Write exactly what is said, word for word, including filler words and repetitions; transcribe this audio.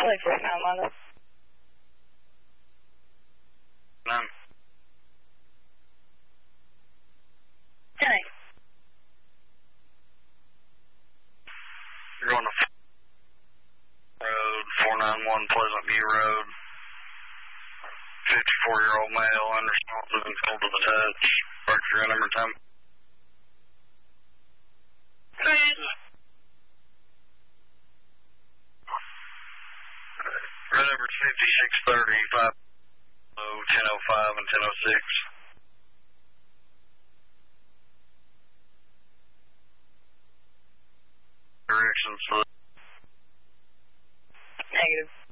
Charlie for nine London. None. Hey. You're going to Road, four nine one Pleasant View Road. fifty-four-year-old male, unresponsive and cold to the touch. Departure number time. Red number fifty-six thirty, five oh, ten oh five and ten oh six. Directions for the Negative.